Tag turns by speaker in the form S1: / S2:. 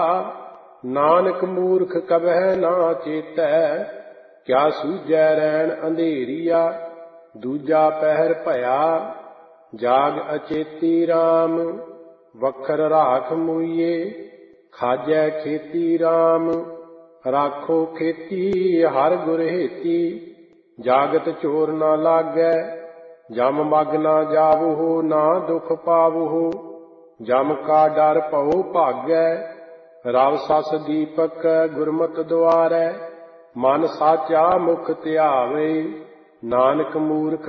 S1: ਨਾਨਕ ਮੂਰਖ ਕਬਹਿ ਨਾ ਚੇਤੈ, ਕਿਆ ਸੂਝੈ ਰੈਣ ਅੰਧੇਰੀਆ। ਦੂਜਾ ਪਹਿਰ ਭਇਆ ਜਾਗ ਅਚੇਤੀ ਰਾਮ, ਵਖਰ ਰਾਖ ਮੁਈਏ ਖਾਜੈ ਖੇਤੀ ਰਾਮ। ਰਾਖੋ ਖੇਤੀ ਹਰ ਗੁਰ ਹੇਤੀ, ਜਾਗਤ ਚੋਰ ਨਾ ਲਾਗੈ। ਜਮ ਮਗ ਨਾ ਜਾਵਹੁ ਨਾ ਦੁਖ ਪਾਵਹੁ, ਜਮ ਕਾ ਡਰ ਭਉ ਭਾਗੈ। ਰਵ ਸਸ ਦੀਪਕ ਗੁਰਮਤਿ ਦੁਆਰੈ, ਮਨ ਸਾਚਾ ਮੁਖ ਧਿਆਵੇ। ਨਾਨਕ ਮੂਰਖ